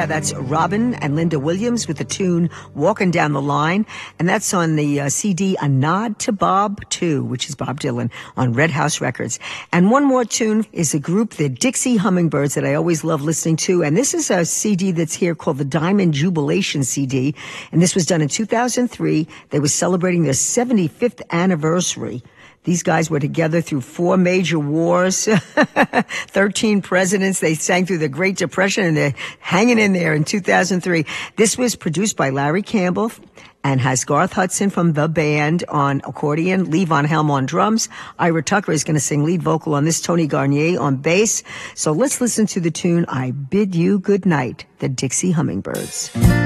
Yeah, that's Robin and Linda Williams with the tune Walking Down the Line. And that's on the CD A Nod to Bob 2, which is Bob Dylan, on Red House Records. And one more tune is a group, the Dixie Hummingbirds, that I always love listening to. And this is a CD that's here called the Diamond Jubilation CD. And this was done in 2003. They were celebrating their 75th anniversary. These guys were together through 4 major wars, 13 presidents. They sang through the Great Depression, and they're hanging in there in 2003. This was produced by Larry Campbell and has Garth Hudson from the band on accordion, Lee Von Helm on drums. Ira Tucker is going to sing lead vocal on this, Tony Garnier on bass. So let's listen to the tune I Bid You Good Night, the Dixie Hummingbirds.